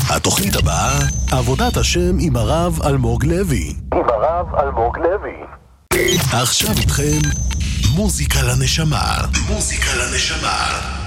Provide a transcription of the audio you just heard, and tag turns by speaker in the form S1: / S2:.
S1: התוכנית הבאה, עבודת השם עם הרב אלמוג לוי. עכשיו איתכם, מוזיקה לנשמה.